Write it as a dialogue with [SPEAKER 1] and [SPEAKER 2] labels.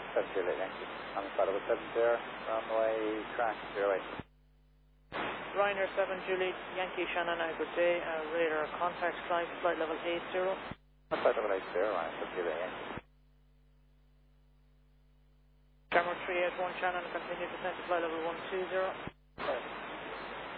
[SPEAKER 1] 7 Juliet Yankee. I'm flight level 70, runway track 08.
[SPEAKER 2] Ryanair 7 Juliet Yankee Shannon, good day. Radar contact flight level 80.
[SPEAKER 1] Flight level 80, Ryanair 7 Juliet Yankee.
[SPEAKER 2] Camera 381 Shannon, continue descent to flight level 120.